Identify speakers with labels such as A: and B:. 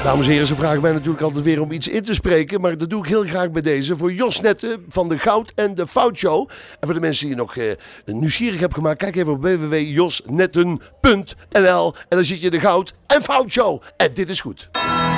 A: Dames en heren, ze vragen mij natuurlijk altijd weer om iets in te spreken. Maar dat doe ik heel graag bij deze. Voor Jos Netten van de Goud en de Fout Show. En voor de mensen die je nog nieuwsgierig hebt gemaakt. Kijk even op www.josnetten.nl. En dan zit je de Goud en Fout Show. En dit is goed.